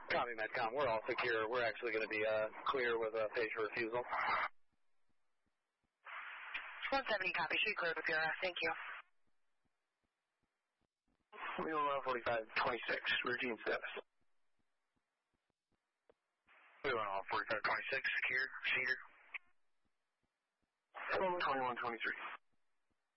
Copy, Medcom. We're all secure. We're actually going to be clear with a page refusal. 170 copy. Should be clear with your thank you. Wheel 4526, routine status. Wheel 4526, secured, cedar. 2123.